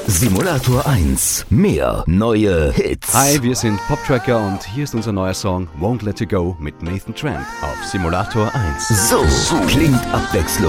Simulator 1. Mehr neue Hits. Hi, wir sind Poptracker und hier ist unser neuer Song Won't Let You Go mit Nathan Trent auf Simulator 1. So klingt abwechslungsreich